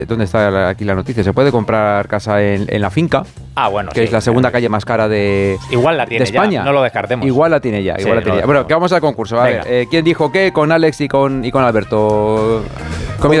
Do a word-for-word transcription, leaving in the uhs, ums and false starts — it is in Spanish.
¿Dónde está aquí la noticia? Se puede comprar casa en, en La Finca. Ah, bueno, que sí, es la segunda claro. calle más cara de, igual la tiene de España. Ya, no lo descartemos. Igual la tiene ya, igual sí, la tiene no ya. Bueno, que vamos al concurso. A Venga. ver, eh, ¿quién dijo qué con Alex y con, y con Alberto?